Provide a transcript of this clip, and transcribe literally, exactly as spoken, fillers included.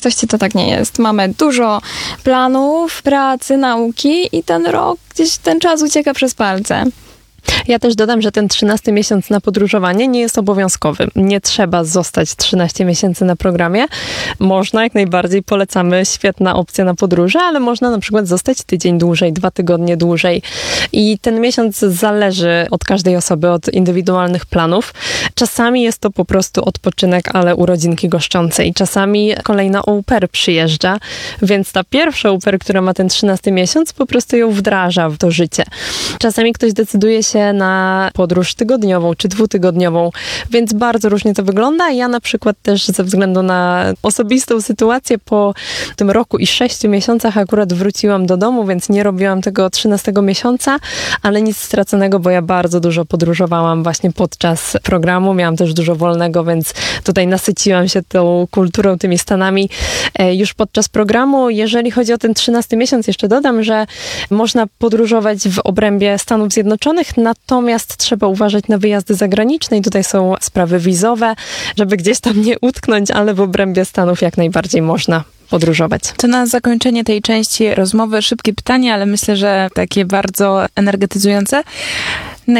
rzeczywistości to tak nie jest. Mamy dużo planów, pracy, nauki i ten rok, gdzieś ten czas ucieka przez palce. Ja też dodam, że ten trzynasty miesiąc na podróżowanie nie jest obowiązkowy. Nie trzeba zostać trzynaście miesięcy na programie. Można, jak najbardziej polecamy, świetna opcja na podróże, ale można na przykład zostać tydzień dłużej, dwa tygodnie dłużej. I ten miesiąc zależy od każdej osoby, od indywidualnych planów. Czasami jest to po prostu odpoczynek, ale urodzinki goszczącej. Czasami kolejna au pair przyjeżdża, więc ta pierwsza au pair, która ma ten trzynasty miesiąc, po prostu ją wdraża w to życie. Czasami ktoś decyduje się na podróż tygodniową czy dwutygodniową, więc bardzo różnie to wygląda. Ja na przykład też ze względu na osobistą sytuację po tym roku i sześciu miesiącach akurat wróciłam do domu, więc nie robiłam tego trzynastego miesiąca, ale nic straconego, bo ja bardzo dużo podróżowałam właśnie podczas programu. Miałam też dużo wolnego, więc tutaj nasyciłam się tą kulturą, tymi Stanami już podczas programu. Jeżeli chodzi o ten trzynasty miesiąc, jeszcze dodam, że można podróżować w obrębie Stanów Zjednoczonych, natomiast trzeba uważać na wyjazdy zagraniczne i tutaj są sprawy wizowe, żeby gdzieś tam nie utknąć, ale w obrębie Stanów jak najbardziej można podróżować. To na zakończenie tej części rozmowy szybkie pytanie, ale myślę, że takie bardzo energetyzujące.